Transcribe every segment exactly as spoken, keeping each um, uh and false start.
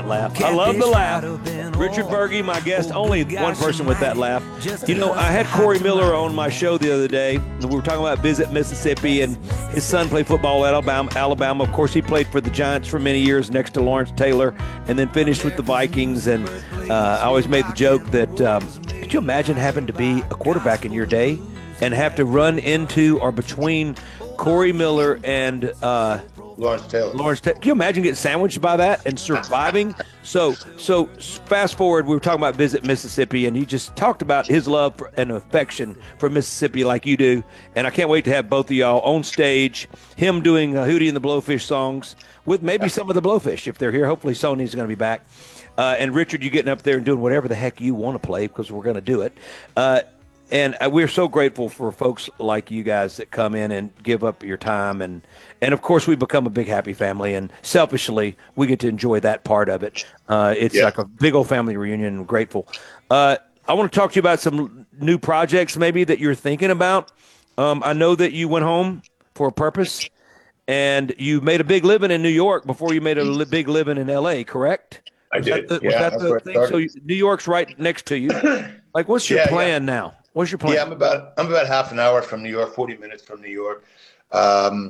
that laugh. I love the laugh. Richard Berge, my guest, only one person with that laugh. You know, I had Corey Miller on my show the other day. We were talking about Visit Mississippi, and his son played football at Alabama. Alabama. Of course, he played for the Giants for many years next to Lawrence Taylor, and then finished with the Vikings. And uh, I always made the joke that, um, could you imagine having to be a quarterback in your day and have to run into or between Corey Miller and uh, Lawrence Taylor. Lawrence Taylor. Can you imagine getting sandwiched by that and surviving? so, so fast forward, we were talking about Visit Mississippi, and he just talked about his love for, and affection for Mississippi like you do. And I can't wait to have both of y'all on stage, him doing uh, Hootie and the Blowfish songs with maybe some of the Blowfish if they're here. Hopefully Sony's going to be back. Uh, and Richard, you getting up there and doing whatever the heck you want to play, because we're going to do it. Uh, And we're so grateful for folks like you guys that come in and give up your time. And, and of course, we become a big, happy family. And selfishly, we get to enjoy that part of it. Uh, it's Yeah. like a big old family reunion. I'm grateful. Uh, I want to talk to you about some new projects maybe that you're thinking about. Um, I know that you went home for a purpose, and you made a big living in New York before you made a li- big living in L A, correct? I Was did. That the, yeah, was that that's the where I thing? So started. you, New York's right next to you. Like, what's your Yeah, plan yeah. now? What's your plan? Yeah, I'm about I'm about half an hour from New York, forty minutes from New York. Um,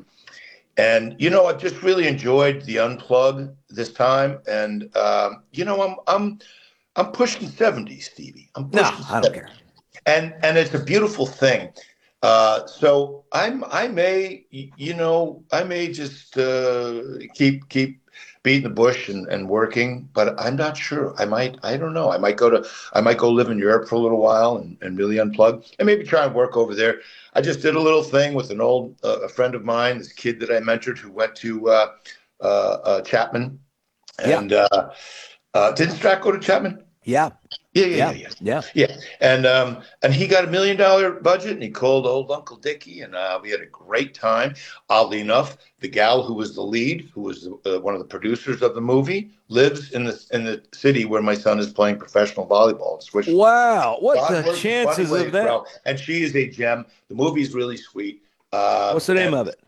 and you know, I just really enjoyed the unplug this time. And um, you know, I'm I'm I'm pushing seventy, Stevie. I'm No, pushing I don't seventy. care. And and it's a beautiful thing. Uh, so I'm I may y- you know I may just uh, keep keep beating the bush and, and working, but I'm not sure. I might I don't know. I might go to I might go live in Europe for a little while and, and really unplug and maybe try and work over there. I just did a little thing with an old uh, a friend of mine, this kid that I mentored who went to uh, uh, uh, Chapman, Yeah. and uh, uh, didn't Strack go to Chapman? Yeah. Yeah, yeah, Yeah. yeah, yeah. Yeah. Yeah, and um, and he got a million dollar budget, and he called old Uncle Dickie, and uh, we had a great time. Oddly enough, the gal who was the lead, who was uh, one of the producers of the movie, lives in the in the city where my son is playing professional volleyball. Switch. Wow. What God the works in funny chances ways, of that? bro. And she is a gem. The movie's really sweet. Uh, What's the name and, of it?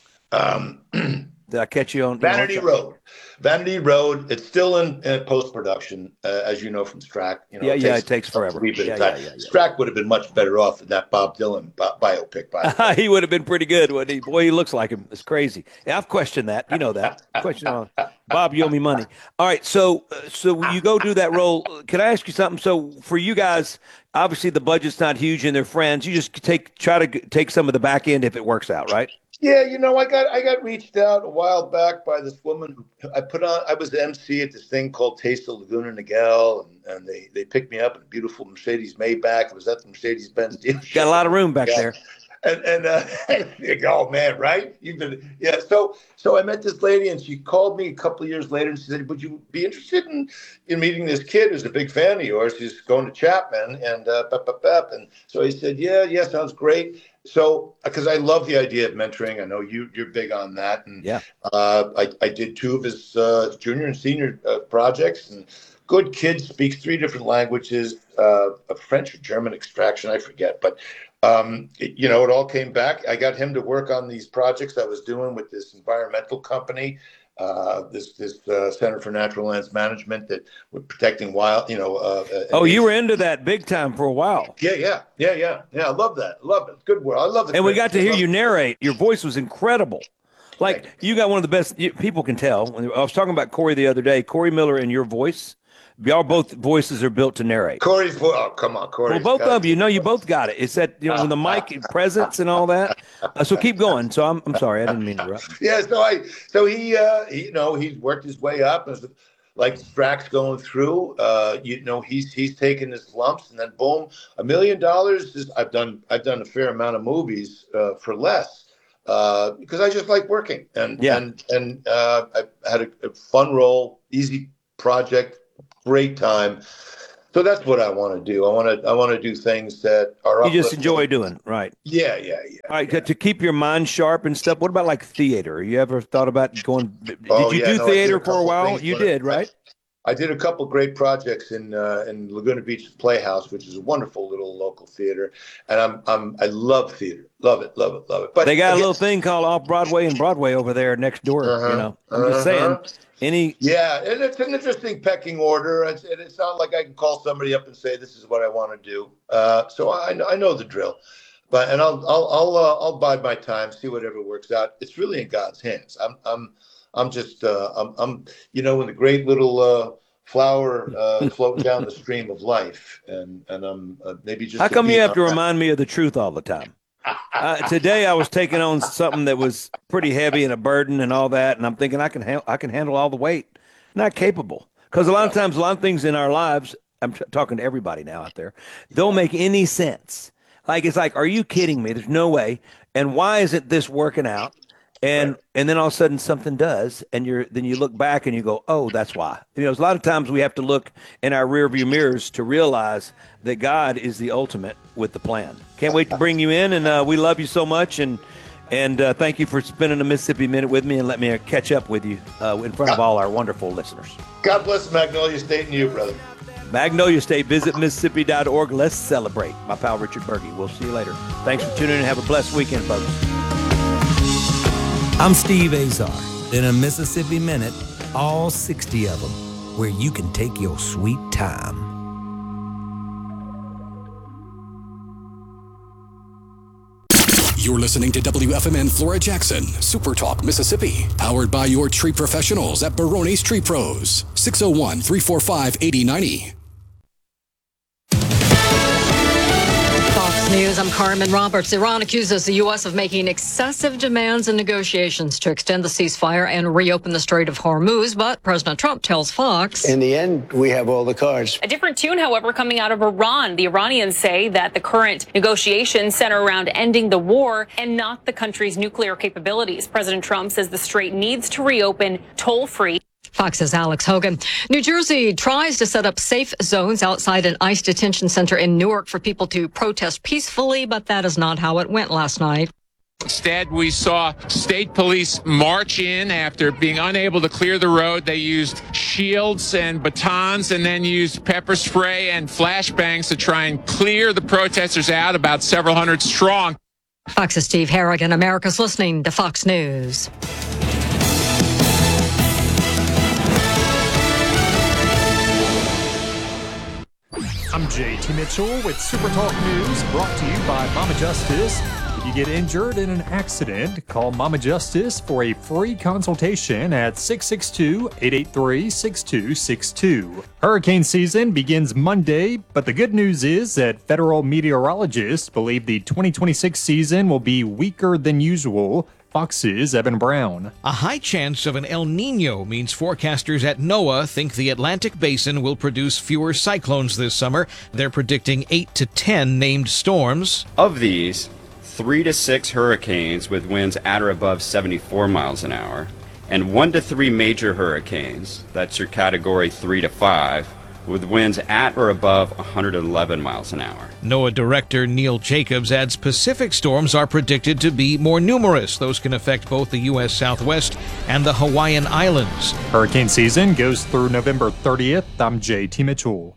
Um, Did I catch you on? Vanity you know, Road. Vanity Road. It's still in, in post production, uh, as you know from Strack. You know, Yeah, it yeah, takes it takes a forever. wee bit Yeah, of yeah, time. yeah, yeah. Strack would have been much better off than that Bob Dylan bi- biopic. By the way. He would have been pretty good, wouldn't he? Boy, he looks like him. It's crazy. Yeah, I've questioned that. You know that. Question on Bob, you owe me money. All right, so uh, so you go do that role. Can I ask you something? So for you guys, obviously the budget's not huge and they're friends. You just take try to g- take some of the back end if it works out, right? Yeah, you know, I got I got reached out a while back by this woman who I put on. I was the M C at this thing called Taste of Laguna Niguel, and, and they they picked me up in a beautiful Mercedes Maybach. It was at the Mercedes Benz dealership. Got a lot of room back Yeah. there. And and uh, you go, oh man, right? You've been yeah. So so I met this lady, and she called me a couple of years later, and she said, "Would you be interested in in meeting this kid who's a big fan of yours? He's going to Chapman." And uh, bep, bep, bep. And so I said, "Yeah, yeah, sounds great." So because I love the idea of mentoring, I know you you're big on that, and Yeah. uh, I I did two of his uh, junior and senior uh, projects, and good kid, speaks three different languages, uh, a French or German extraction, I forget, but. Um, it, you know, it all came back. I got him to work on these projects I was doing with this environmental company, uh, this this uh, Center for Natural Lands Management that were protecting wild, you know. Uh, uh, Oh, you invasive- were into that big time for a while. Yeah, yeah, yeah, yeah, yeah. I love that. I love it. Good work. I love it. And we got to hear you narrate. Your voice was incredible. Like, you got one of the best, you, people can tell. I was talking about Corey the other day, Corey Miller and your voice. Y'all both voices are built to narrate. Corey's voice. Oh, come on, Corey. Well, both of you, know, you both got it. It's that, you know, the mic presence and all that. Uh, so keep going. So I'm, I'm sorry, I didn't mean to interrupt. Yeah, so I, so he, uh, he, you know, he's worked his way up as like Strack's going through. Uh, you know, he's he's taken his lumps, and then boom, a million dollars. Is I've done I've done a fair amount of movies uh, for less uh, because I just like working, and Yeah. and and uh, I had a, a fun role, easy project, great time. So that's what I want to do. I want to I want to do things that are You just uplifting. enjoy doing, right? Yeah, yeah, yeah. All right, to keep your mind sharp and stuff. What about like theater? You ever thought about going? Did Oh, you yeah, do no, I did theater a for a couple while? things You when I- did, right? I did a couple great projects in uh, in Laguna Beach Playhouse, which is a wonderful little local theater, and I'm I'm I love theater, love it, love it, love it. But They got a again- little thing called Off Broadway and Broadway over there next door. Uh-huh, You know, I'm just saying. uh-huh. Any? Yeah, and it's an interesting pecking order. It's, and it's not like I can call somebody up and say this is what I want to do. Uh, so I, I know the drill, but and I'll I'll I'll uh, I'll bide my time, see whatever works out. It's really in God's hands. I'm I'm I'm just uh, I'm I'm you know in the great little uh, flower uh, floating down the stream of life, and and I'm uh, maybe just. How come you have to that. remind me of the truth all the time? Uh, today I was taking on something that was pretty heavy and a burden and all that, and I'm thinking I can ha- I can handle all the weight. Not capable, because a lot of times a lot of things in our lives. I'm t- talking to everybody now out there. Don't make any sense. Like it's like, are you kidding me? There's no way. And why isn't this working out? And right. and then all of a sudden something does, and you're then you look back and you go, oh, that's why. You know, a lot of times we have to look in our rearview mirrors to realize that God is the ultimate with the plan. Can't wait to bring you in, and uh, we love you so much, and and uh, thank you for spending a Mississippi Minute with me, and let me catch up with you uh, in front of all our wonderful listeners. God bless Magnolia State and you, brother. Magnolia State. Visit Mississippi dot org. Let's celebrate. My pal Richard Berge. We'll see you later. Thanks for tuning in. Have a blessed weekend, folks. I'm Steve Azar. In a Mississippi Minute, all sixty of them, where you can take your sweet time. You're listening to W F M N Flora Jackson, Super Talk, Mississippi, powered by your tree professionals at Barone's Tree Pros, six oh one, three four five, eight oh nine oh. News. I'm Carmen Roberts. Iran accuses the U S of making excessive demands in negotiations to extend the ceasefire and reopen the Strait of Hormuz, but President Trump tells Fox, in the end, we have all the cards. A different tune, however, coming out of Iran. The Iranians say that the current negotiations center around ending the war and not the country's nuclear capabilities. President Trump says the strait needs to reopen toll-free. Fox's Alex Hogan. New Jersey tries to set up safe zones outside an ICE detention center in Newark for people to protest peacefully, but that is not how it went last night. Instead, we saw state police march in after being unable to clear the road. They used shields and batons and then used pepper spray and flashbangs to try and clear the protesters out, about several hundred strong. Fox's Steve Harrigan. America's listening to Fox News. I'm J T Mitchell with Super Talk News, brought to you by Mama Justice. If you get injured in an accident, call Mama Justice for a free consultation at six six two, eight eight three, six two six two. Hurricane season begins Monday, but the good news is that federal meteorologists believe the twenty twenty-six season will be weaker than usual. Fox's Evan Brown. A high chance of an El Nino means forecasters at NOAA think the Atlantic Basin will produce fewer cyclones this summer. They're predicting eight to ten named storms. Of these, three to six hurricanes with winds at or above seventy-four miles an hour, and one to three major hurricanes, that's your category three to five, with winds at or above one hundred eleven miles an hour. NOAA Director Neil Jacobs adds Pacific storms are predicted to be more numerous. Those can affect both the U S Southwest and the Hawaiian Islands. Hurricane season goes through November thirtieth. I'm J T Mitchell.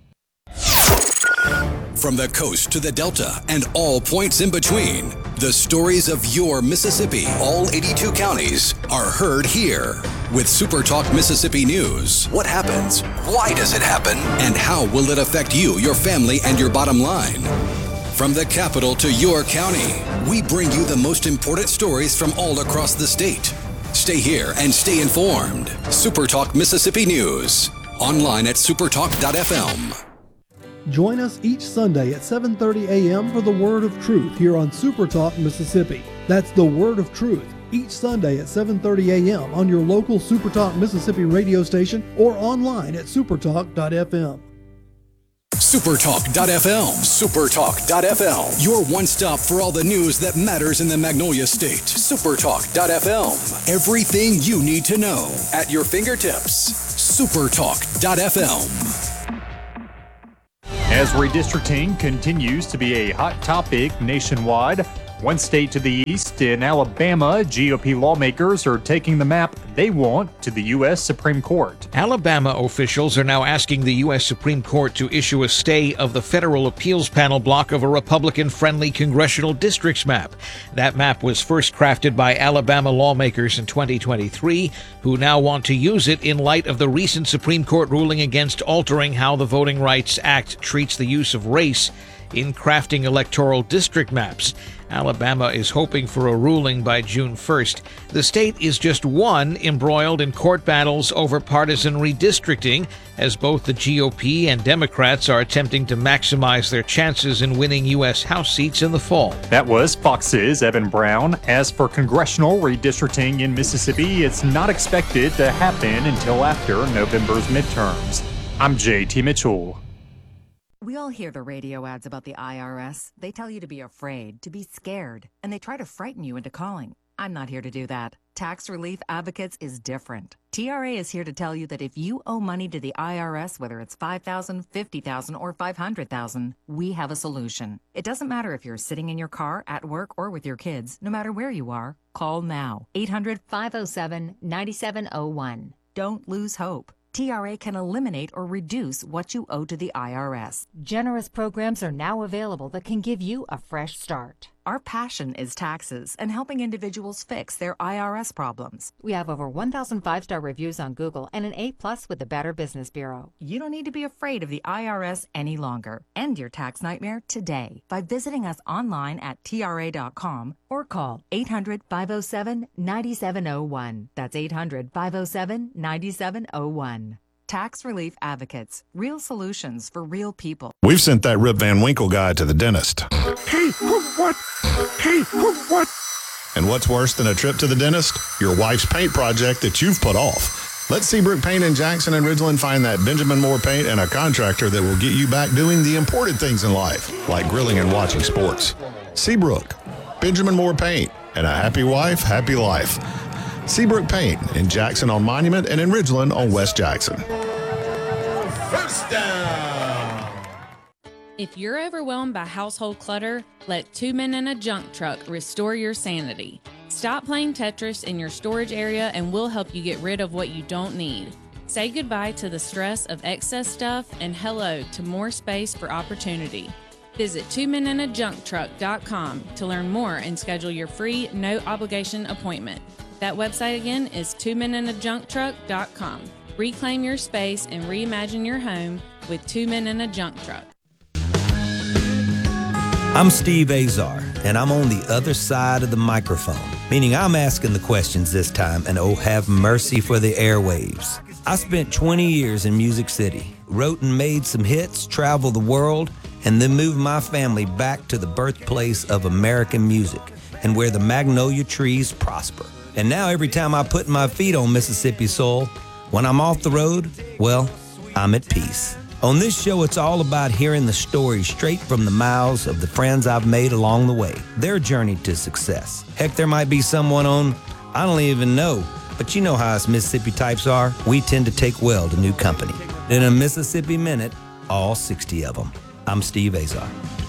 From the coast to the Delta and all points in between, the stories of your Mississippi, all eighty-two counties, are heard here. With Super Talk Mississippi News. What happens? Why does it happen? And how will it affect you, your family, and your bottom line? From the capital to your county, we bring you the most important stories from all across the state. Stay here and stay informed. Super Talk Mississippi News. Online at supertalk dot f m. Join us each Sunday at seven thirty a.m. for the Word of Truth here on Super Talk Mississippi. That's the Word of Truth, each Sunday at seven thirty a.m. on your local Super Talk Mississippi radio station or online at supertalk dot f m. supertalk dot f m. supertalk dot f m. Your one stop for all the news that matters in the Magnolia State. supertalk dot f m. Everything you need to know at your fingertips. supertalk dot f m. As redistricting continues to be a hot topic nationwide, One state to the east, in Alabama, G O P lawmakers are taking the map they want to the U S Supreme Court. Alabama officials are now asking the U S Supreme Court to issue a stay of the federal appeals panel block of a Republican-friendly congressional districts map. That map was first crafted by Alabama lawmakers in twenty twenty-three, who now want to use it in light of the recent Supreme Court ruling against altering how the Voting Rights Act treats the use of race in crafting electoral district maps. Alabama is hoping for a ruling by June first. The state is just one embroiled in court battles over partisan redistricting, as both the G O P and Democrats are attempting to maximize their chances in winning U S House seats in the fall. That was Fox's Evan Brown. As for congressional redistricting in Mississippi, it's not expected to happen until after November's midterms. I'm J T Mitchell. We all hear the radio ads about the I R S. They tell you to be afraid, to be scared, and they try to frighten you into calling. I'm not here to do that. Tax Relief Advocates is different. T R A is here to tell you that if you owe money to the I R S, whether it's five thousand dollars, fifty thousand dollars, or five hundred thousand dollars, we have a solution. It doesn't matter if you're sitting in your car, at work, or with your kids. No matter where you are, call now. eight hundred, five oh seven, nine seven oh one. Don't lose hope. T R A can eliminate or reduce what you owe to the I R S. Generous programs are now available that can give you a fresh start. Our passion is taxes and helping individuals fix their I R S problems. We have over one thousand five-star reviews on Google and an A plus with the Better Business Bureau. You don't need to be afraid of the I R S any longer. End your tax nightmare today by visiting us online at T R A dot com or call eight hundred, five oh seven, nine seven oh one. That's eight hundred, five oh seven, nine seven oh one. Tax Relief Advocates. Real solutions for real people. We've sent that Rip Van Winkle guy to the dentist. Hey, what? Hey, what? And what's worse than a trip to the dentist? Your wife's paint project that you've put off. Let Seabrook Paint in Jackson and Ridgeland find that Benjamin Moore Paint and a contractor that will get you back doing the important things in life, like grilling and watching sports. Seabrook, Benjamin Moore Paint, and a happy wife, happy life. Seabrook Paint in Jackson on Monument and in Ridgeland on West Jackson. First down. If you're overwhelmed by household clutter, let Two Men and a Junk Truck restore your sanity. Stop playing Tetris in your storage area and we'll help you get rid of what you don't need. Say goodbye to the stress of excess stuff and hello to more space for opportunity. Visit two men and a junk truck dot com to learn more and schedule your free, no-obligation appointment. That website again is two men and a junk truck dot com. Reclaim your space and reimagine your home with Two Men and a Junk Truck. I'm Steve Azar, and I'm on the other side of the microphone, meaning I'm asking the questions this time, and oh, have mercy for the airwaves. I spent twenty years in Music City, wrote and made some hits, traveled the world, and then moved my family back to the birthplace of American music and where the magnolia trees prosper. And now every time I put my feet on Mississippi soil, when I'm off the road, well, I'm at peace. On this show, it's all about hearing the stories straight from the mouths of the friends I've made along the way, their journey to success. Heck, there might be someone on, I don't even know, but you know how us Mississippi types are. We tend to take well to new company. In a Mississippi Minute, all sixty of them. I'm Steve Azar.